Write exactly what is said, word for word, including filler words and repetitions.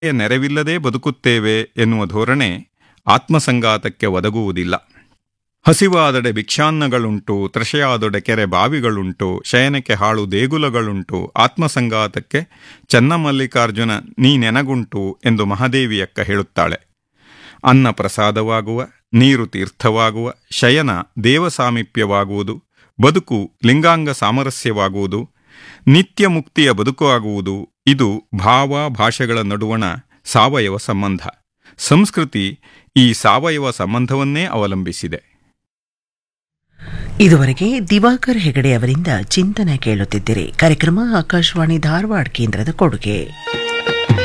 ನೆರವಿಲ್ಲದೆ ಬದುಕುತ್ತೇವೆ ಎನ್ನುವ ಧೋರಣೆ ಆತ್ಮಸಂಗಾತಕ್ಕೆ ಒದಗುವುದಿಲ್ಲ. ಹಸಿವಾದಡೆ ಭಿಕ್ಷಾನ್ನಗಳುಂಟು, ತೃಷೆಯಾದೊಡೆ ಕೆರೆ ಬಾವಿಗಳುಂಟು, ಶಯನಕ್ಕೆ ಹಾಳು ದೇಗುಲಗಳುಂಟು, ಆತ್ಮಸಂಗಾತಕ್ಕೆ ಚನ್ನಮಲ್ಲಿಕಾರ್ಜುನ ನೀ ನೆನಗುಂಟು ಎಂದು ಮಹಾದೇವಿಯಕ್ಕ ಹೇಳುತ್ತಾಳೆ. ಅನ್ನ ಪ್ರಸಾದವಾಗುವ, ನೀರು ತೀರ್ಥವಾಗುವ, ಶಯನ ದೇವ ಸಾಮೀಪ್ಯವಾಗುವುದು, ಬದುಕು ಲಿಂಗಾಂಗ ಸಾಮರಸ್ಯವಾಗುವುದು, ನಿತ್ಯ ಮುಕ್ತಿಯ ಬದುಕು ಆಗುವುದು, ಇದು ಭಾವ ಭಾಷೆಗಳ ನಡುವಣ ಸಾವಯವ ಸಂಬಂಧ. ಸಂಸ್ಕೃತಿ ಈ ಸಾವಯವ ಸಂಬಂಧವನ್ನೇ ಅವಲಂಬಿಸಿದೆ. ಇದುವರೆಗೆ ದಿವಾಕರ್ ಹೆಗಡೆ ಅವರಿಂದ ಚಿಂತನೆ ಕೇಳುತ್ತಿದ್ದಿರಿ. ಕಾರ್ಯಕ್ರಮ ಆಕಾಶವಾಣಿ ಧಾರವಾಡ ಕೇಂದ್ರದ ಕೊಡುಗೆ.